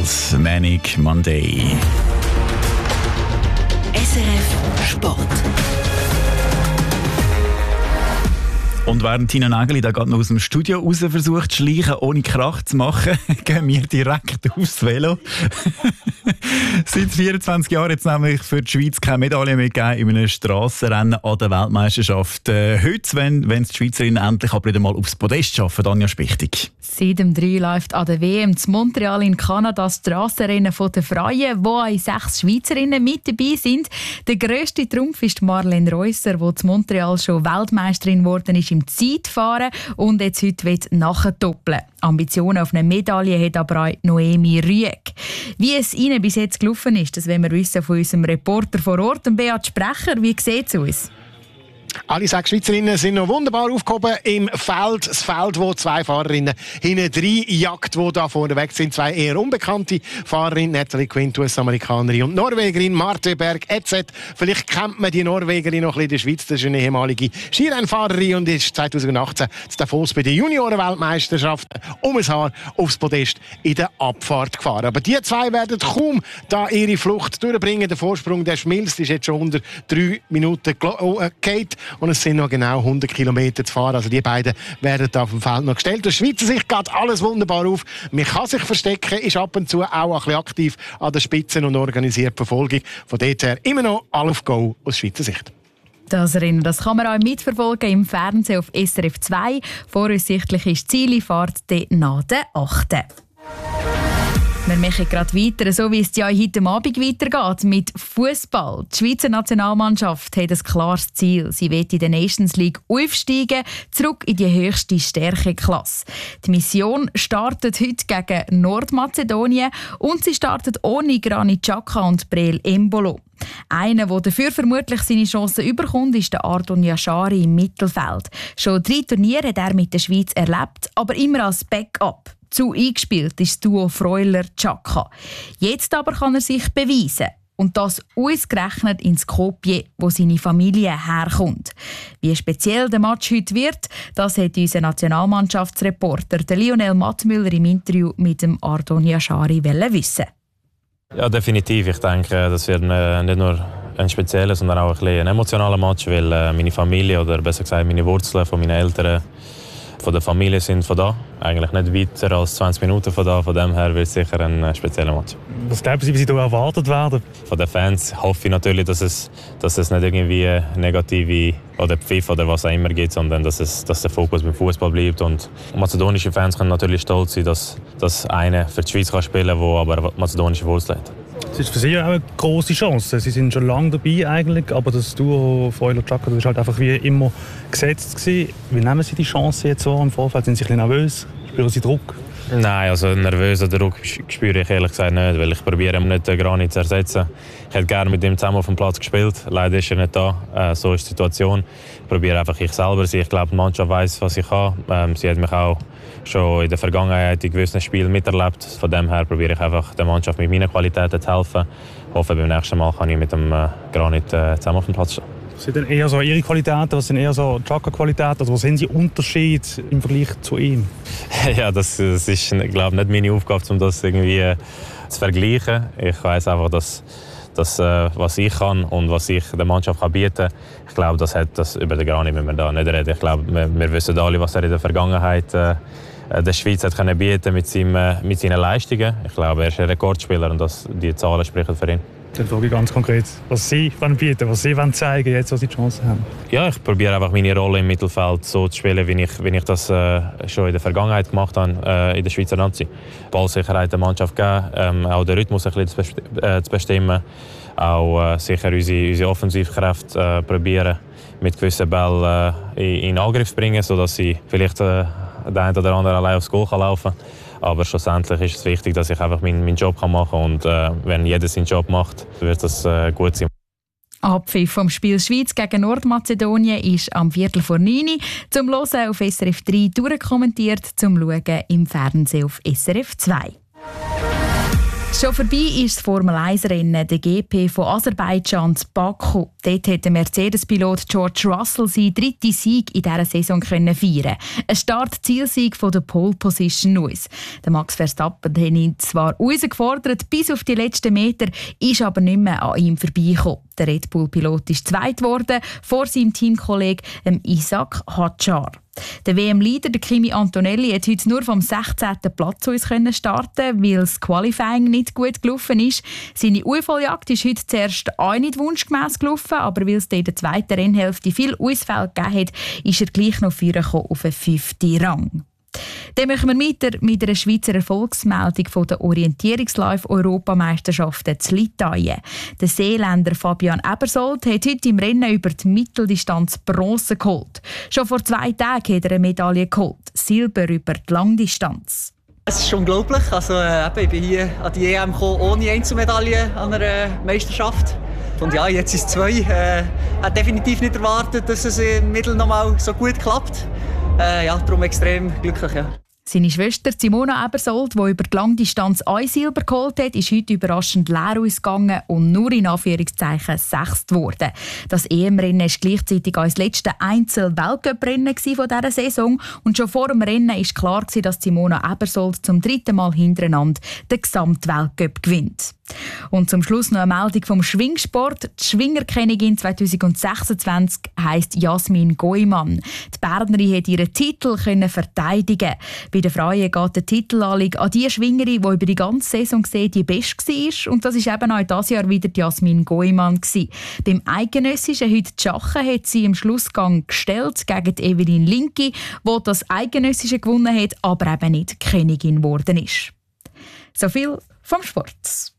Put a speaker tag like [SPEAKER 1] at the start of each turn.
[SPEAKER 1] Beatles, Manic Monday.
[SPEAKER 2] SRF Sport.
[SPEAKER 1] Und während Tina Nägeli da gerade noch aus dem Studio raus versucht zu schleichen, ohne Krach zu machen, gehen wir direkt aufs Velo. Seit 24 Jahren jetzt nämlich für die Schweiz keine Medaille mehr gegeben in einem Strassenrennen an der Weltmeisterschaft. Heute, wenn die Schweizerinnen endlich aber wieder mal aufs Podest schaffen, Anja Spichtig.
[SPEAKER 3] Seit dem 3 läuft an der WM zu Montreal in Kanada das Strassenrennen der Freien, wo auch 6 Schweizerinnen mit dabei sind. Der grösste Trumpf ist Marlene Reusser, die zu Montreal schon Weltmeisterin geworden ist im Zeitfahren und jetzt heute nachdoppeln. Ambitionen auf eine Medaille hat aber auch Noemi Rüegg. Wie es ihnen bis jetzt gelaufen ist, das wollen wir wissen von unserem Reporter vor Ort, Beat Sprecher. Wie sieht es aus?
[SPEAKER 4] Alle 6 Schweizerinnen sind noch wunderbar aufgehoben im Feld. Das Feld, wo 2 Fahrerinnen hinten 3 jagt, die da vorne weg sind. 2 eher unbekannte Fahrerinnen, Natalie Quint, US-Amerikanerin und Norwegerin, Marte Berg, EZ. Vielleicht kennt man die Norwegerin noch ein bisschen in der Schweiz. Das ist eine ehemalige Skirennfahrerin und ist 2018 zu Davos bei der Junioren-Weltmeisterschaft um ein Haar aufs Podest in der Abfahrt gefahren. Aber die 2 werden kaum da ihre Flucht durchbringen. Der Vorsprung, der schmilzt, ist jetzt schon unter 3 Minuten gefallen. Und es sind noch genau 100 Kilometer zu fahren. Also die beiden werden da auf dem Feld noch gestellt. Aus Schweizer Sicht geht alles wunderbar auf. Man kann sich verstecken, ist ab und zu auch ein bisschen aktiv an der Spitze und organisiert Verfolgung. Von dort her immer noch all auf Go aus Schweizer Sicht.
[SPEAKER 3] Das kann man auch mitverfolgen im Fernsehen auf SRF 2. Voraussichtlich ist die Zielfahrt nach der 8. Wir machen gerade weiter, so wie es ja heute Abend weitergeht mit Fußball. Die Schweizer Nationalmannschaft hat ein klares Ziel. Sie will in der Nations League aufsteigen, zurück in die höchste Stärkeklasse. Die Mission startet heute gegen Nordmazedonien und sie startet ohne Granit Xhaka und Breel Embolo. Einer, der dafür vermutlich seine Chancen überkommt, ist der Ardon Yashari im Mittelfeld. Schon 3 Turniere hat er mit der Schweiz erlebt, aber immer als Backup. Zu eingespielt ist das Duo Freuler-Xhaka. Jetzt aber kann er sich beweisen. Und das ausgerechnet in Skopje, wo seine Familie herkommt. Wie speziell der Match heute wird, das hat unser Nationalmannschaftsreporter Lionel Mattmüller im Interview mit dem Ardon Yashari wissen.
[SPEAKER 5] Ja, definitiv. Ich denke, das wird nicht nur ein spezieller, sondern auch ein emotionaler Match, weil meine Familie, oder besser gesagt meine Wurzeln von meinen Eltern, von der Familie sind von da. Eigentlich nicht weiter als 20 Minuten von da. Von dem her wird es sicher ein spezieller Match.
[SPEAKER 6] Was glauben Sie, wie Sie da erwartet werden?
[SPEAKER 5] Von den Fans hoffe ich natürlich, dass es nicht irgendwie negative oder Pfiff oder was auch immer gibt, sondern dass der Fokus beim Fußball bleibt. Und mazedonische Fans können natürlich stolz sein, dass einer für die Schweiz spielen kann, der aber mazedonische Wurzeln hat.
[SPEAKER 6] Es ist für Sie auch eine grosse Chance. Sie sind schon lange dabei eigentlich, aber das Duo Freuler-Xhaka war halt einfach wie immer gesetzt gewesen. Wie nehmen Sie die Chance jetzt so im Vorfeld? Sind Sie ein bisschen nervös? Spüren Sie Druck?
[SPEAKER 5] Nein, also nervösen Druck spüre ich ehrlich gesagt nicht, weil ich probiere nicht Granit zu ersetzen. Ich hätte gerne mit ihm zusammen auf dem Platz gespielt. Leider ist er nicht da. So ist die Situation. Ich probiere einfach ich selber sein. Ich glaube, die Mannschaft weiss, was ich kann. Sie hat mich auch schon in der Vergangenheit in gewissen Spielen miterlebt. Von dem her probiere ich einfach der Mannschaft mit meinen Qualitäten zu helfen. Ich hoffe, beim nächsten Mal kann ich mit dem Granit zusammen auf dem Platz stehen.
[SPEAKER 6] Was sind denn eher so Ihre Qualitäten, was sind eher so Xhaka-Qualitäten? Also, was sind Sie Unterschied im Vergleich zu ihm?
[SPEAKER 5] Ja, das ist, glaube ich, nicht meine Aufgabe, um das irgendwie zu vergleichen. Ich weiss einfach, dass was ich kann und was ich der Mannschaft bieten kann, ich glaube, das über den Granit müssen wir da nicht reden. Ich glaube, wir wissen alle, was er in der Vergangenheit der Schweiz hat können bieten mit seinen Leistungen. Ich glaube, er ist ein Rekordspieler und die Zahlen sprechen für ihn.
[SPEAKER 6] Dann frage ich ganz konkret, was Sie bieten, was Sie zeigen jetzt, was Sie die Chance haben.
[SPEAKER 5] Ja, ich probiere einfach meine Rolle im Mittelfeld so zu spielen, wie ich das schon in der Vergangenheit gemacht habe in der Schweizer Nazi. Ballsicherheit der Mannschaft geben, auch den Rhythmus ein bisschen zu bestimmen, auch sicher unsere Offensivkräfte probieren mit gewissen Bällen in Angriff zu bringen, sodass sie vielleicht der eine oder andere allein aufs Goal laufen kann. Aber schlussendlich ist es wichtig, dass ich einfach meinen Job machen kann. Und wenn jeder seinen Job macht, wird das gut sein.
[SPEAKER 3] Abpfiff vom Spiel Schweiz gegen Nordmazedonien ist am 8:45 zum Hören auf SRF 3 durchkommentiert, zum Schauen im Fernsehen auf SRF 2. Schon vorbei ist das Formel-1-Rennen, der GP von Aserbaidschan zu Baku. Dort hat der Mercedes-Pilot George Russell seinen 3. Sieg in dieser Saison feiern. Ein Start-Zielsieg von der Pole-Position aus. Der Max Verstappen hat ihn zwar herausgefordert, bis auf die letzten Meter, ist aber nicht mehr an ihm vorbeigekommen. Der Red Bull-Pilot ist Zweiter geworden, vor seinem Teamkollegen Isaac Hadjar. Der WM-Leader Kimi Antonelli hat heute nur vom 16. Platz aus starten, weil das Qualifying nicht gut gelaufen ist. Seine Unfalljagd ist heute zuerst auch nicht wunschgemäss gelaufen, aber weil es in der zweiten Rennhälfte viel Ausfälle gegeben hat, ist er gleich noch vorgekommen auf den 5. Rang. Dann machen wir weiter mit einer Schweizer Erfolgsmeldung von der Orientierungsläufe-Europameisterschaften zu Litauen. Der Seeländer Fabian Ebersold hat heute im Rennen über die Mitteldistanz Bronze geholt. Schon vor 2 Tagen hat er eine Medaille geholt, Silber über die Langdistanz.
[SPEAKER 7] Es ist unglaublich. Ich bin hier an die EM gekommen, ohne Einzelmedaille an einer Meisterschaft. Und ja, jetzt ist es 2. Ich habe definitiv nicht erwartet, dass es im Mittel noch mal so gut klappt. Darum extrem glücklich. Ja.
[SPEAKER 3] Seine Schwester Simona Ebersold, die über die Langdistanz ein Silber geholt hat, ist heute überraschend leer ausgegangen und nur in Anführungszeichen 6. geworden. Das EM-Rennen war gleichzeitig auch das letzte Einzel-Weltcup-Rennen von dieser Saison. Und schon vor dem Rennen war klar, dass Simona Ebersold zum 3. Mal hintereinander den Gesamtweltcup gewinnt. Und zum Schluss noch eine Meldung vom Schwingsport. Die Schwingerkönigin 2026 heisst Jasmin Goimann. Die Bernerin hat ihren Titel verteidigen. Bei den Frauen geht der Titelanlieg an die Schwingerin, die über die ganze Saison gesehen die Beste war. Und das war eben auch dieses Jahr wieder die Jasmin Goimann. Beim Eidgenössischen heute Schachen hat sie im Schlussgang gestellt gegen Evelyn Linki, die das Eidgenössische gewonnen hat, aber eben nicht Königin geworden ist. So viel vom Sport.